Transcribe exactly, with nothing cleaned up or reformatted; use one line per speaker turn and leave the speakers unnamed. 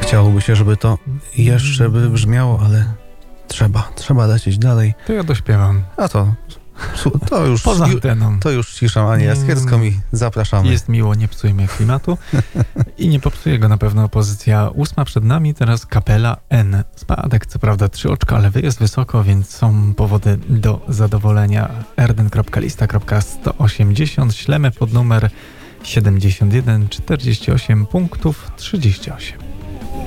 Chciałoby się, żeby to jeszcze by brzmiało, ale trzeba, trzeba lecieć dalej.
To ja dośpiewam.
A to, to już...
Poza anteną.
To już ciszą Anię Jaskierską i zapraszamy.
Jest miło, nie psujmy klimatu. I nie popsuje go na pewno pozycja ósma przed nami, teraz kapela N. Spadek, co prawda trzy oczka, ale jest wysoko, więc są powody do zadowolenia. erden kropka lista kropka sto osiemdziesiąt, ślemy pod numer siedemdziesiąt jeden czterdzieści osiem punktów trzydzieści osiem.